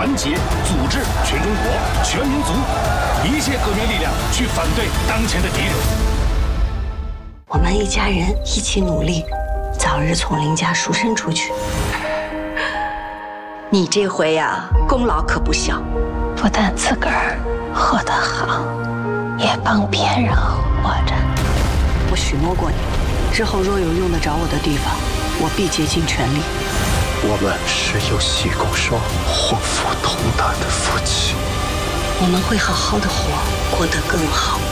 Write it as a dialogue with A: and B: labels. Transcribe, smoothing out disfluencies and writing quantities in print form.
A: 团结、组织全中国、全民族一切革命力量去反对当前的敌人。
B: 我们一家人一起努力，早日从林家赎身出去。你这回呀，功劳可不小，
C: 不但自个儿活得好，也帮别人活着。
B: 我许诺过你，之后若有用得着我的地方，我必竭尽全力。
D: 我们是有喜共双、祸福同担的夫妻。
B: 我们会好好的活，过得更好。